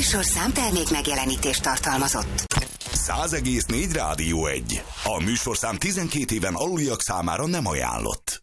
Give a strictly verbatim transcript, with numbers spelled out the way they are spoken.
műsorszám termék megjelenítést tartalmazott. száz egész négy Rádió egy. A műsorszám tizenkét éven aluliak számára nem ajánlott.